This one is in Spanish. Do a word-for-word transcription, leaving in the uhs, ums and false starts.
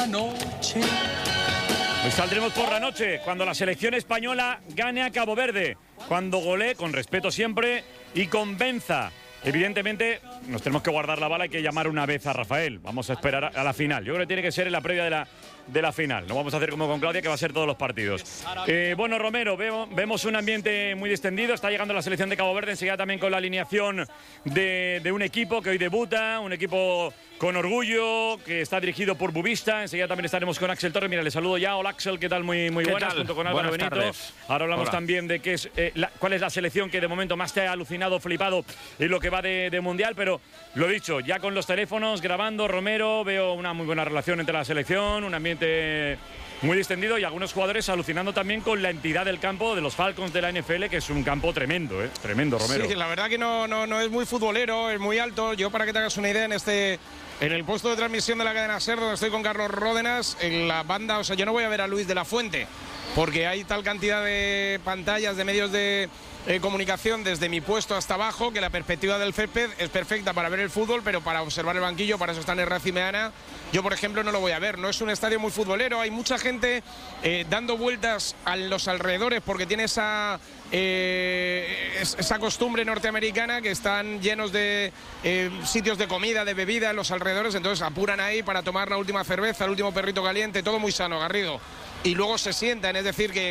Pues saldremos por la noche, cuando la selección española gane a Cabo Verde, cuando golee, con respeto siempre, y convenza. Evidentemente, nos tenemos que guardar la bala, hay que llamar una vez a Rafael. Vamos a esperar a la final. Yo creo que tiene que ser en la previa de la, de la final. No vamos a hacer como con Claudia, que va a ser todos los partidos. Eh, bueno, Romero, vemos, vemos un ambiente muy distendido. Está llegando la selección de Cabo Verde, enseguida también con la alineación de, de un equipo que hoy debuta, un equipo con orgullo, que está dirigido por Bubista. Enseguida también estaremos con Axel Torres. Mira, le saludo ya. Hola, Axel, ¿qué tal? Muy, muy buenas, junto con Álvaro Buenas Benito. tardes. Ahora hablamos Hola. también de qué es, eh, la, cuál es la selección que de momento más te ha alucinado, flipado en lo que va de, de Mundial. Pero lo dicho, ya con los teléfonos, grabando, Romero, veo una muy buena relación entre la selección, un ambiente muy distendido y algunos jugadores alucinando también con la entidad del campo de los Falcons de la N F L, que es un campo tremendo, ¿eh? Tremendo, Romero. Sí, la verdad que no, no, no es muy futbolero, es muy alto. Yo, para que te hagas una idea, en este en el puesto de transmisión de la cadena SER, donde estoy con Carlos Ródenas, en la banda, o sea, yo no voy a ver a Luis de la Fuente, porque hay tal cantidad de pantallas, de medios de eh, comunicación desde mi puesto hasta abajo, que la perspectiva del césped es perfecta para ver el fútbol, pero para observar el banquillo, para eso está en Herrera y Meana. Yo, por ejemplo, no lo voy a ver. No es un estadio muy futbolero, hay mucha gente eh, dando vueltas a los alrededores, porque tiene esa, eh, esa costumbre norteamericana, que están llenos de eh, sitios de comida, de bebida en los alrededores, entonces apuran ahí para tomar la última cerveza, el último perrito caliente, todo muy sano, Garrido. Y luego se sientan, es decir, que